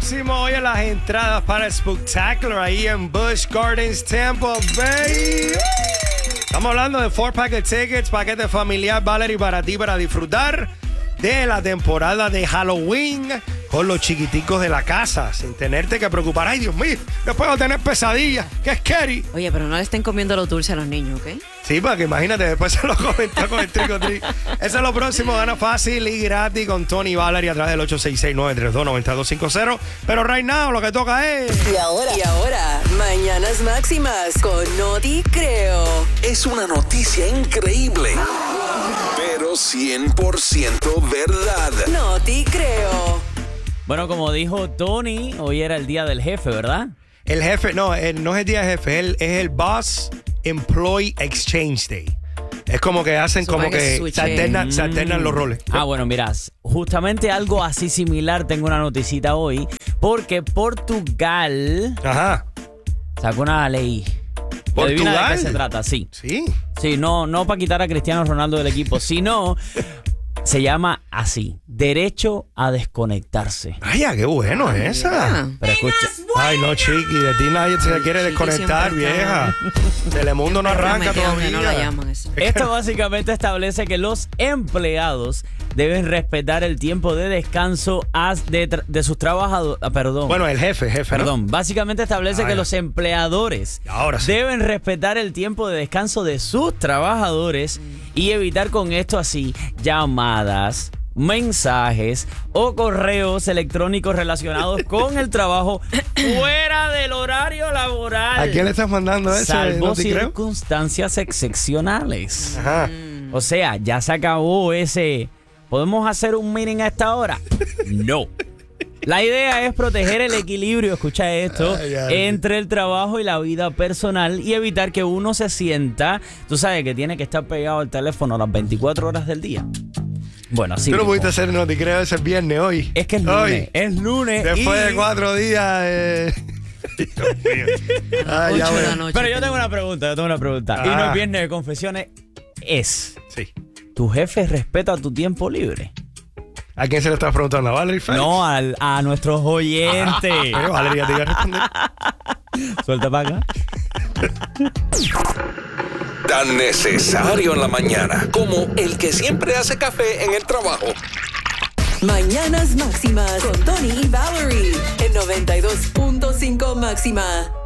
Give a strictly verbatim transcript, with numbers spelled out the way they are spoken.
próximo. Hoy en las entradas para Spooktacular ahí en Busch Gardens, Tampa Bay. Estamos hablando de four pack tickets, paquete familiar, Valerie, para ti, para disfrutar de la temporada de Halloween con los chiquiticos de la casa, sin tenerte que preocupar. Ay, Dios mío, después de tener pesadillas, que es scary. Oye, pero no le estén comiendo los dulces a los niños, ¿ok? Sí, porque imagínate, después se lo comentó con el trico tri. Eso es lo próximo, gana fácil y gratis con Tony y Valerie a través del ocho seis seis, nueve tres dos, nueve dos cinco cero. Pero right now lo que toca es... Y ahora, y ahora, Mañanas Máximas con Noti Creo. Es una noticia increíble, pero cien por ciento verdad. Noti Creo. Bueno, como dijo Tony, hoy era el día del jefe, ¿verdad? El jefe, no, el, no es el día del jefe, es el, es el Boss Employee Exchange Day. Es como que hacen Super como que switch. se alternan, se alternan los roles. Ah, bueno, mirás, justamente algo así similar tengo una noticita hoy, porque Portugal Ajá. sacó una ley. ¿Y adivina ¿Portugal? de qué se trata? Sí. Sí. Sí, no, no para quitar a Cristiano Ronaldo del equipo, sino se llama así, derecho a desconectarse. Vaya, qué bueno es esa. Pero escucha, Ay, no, Chiqui, de ti nadie se quiere Chiqui desconectar, siempre está- vieja. Telemundo no arranca Metido donde todavía. no lo llaman eso. esto básicamente establece que los empleados deben respetar el tiempo de descanso as- de, tra- de sus trabajadores. Ah, perdón. Bueno, el jefe, jefe, ¿no? Perdón, básicamente establece Ah, que ya. los empleadores Ahora sí. deben respetar el tiempo de descanso de sus trabajadores y evitar con esto así llamadas, mensajes o correos electrónicos relacionados con el trabajo fuera del horario laboral. ¿A quién le estás mandando eso? Salvo ¿No te creo? circunstancias excepcionales. Ajá. O sea, ya se acabó ese... ¿Podemos hacer un meeting a esta hora? No. La idea es proteger el equilibrio, escucha esto, Ay, ay. entre el trabajo y la vida personal y evitar que uno se sienta, tú sabes, que tiene que estar pegado al teléfono las veinticuatro horas del día. Bueno, así Tú lo mismo. pudiste hacer, no te creo, ese viernes hoy. Es que es lunes, Hoy. es lunes. Después y- de cuatro días. Eh... Dios mío. Ay, Ocho ya, de bueno. la noche. Pero yo tengo una pregunta, yo tengo una pregunta. Y no Ah. es viernes de confesiones, es... Sí. ¿Tu jefe respeta tu tiempo libre? ¿A quién se le estás preguntando? ¿A Valerie Félix? No, al- a nuestros oyentes. Eh, Valerie, ya te iba a responder. Suelta para acá. Tan necesario en la mañana como el que siempre hace café en el trabajo. Mañanas Máximas con Tony y Valerie en noventa y dos punto cinco Máxima.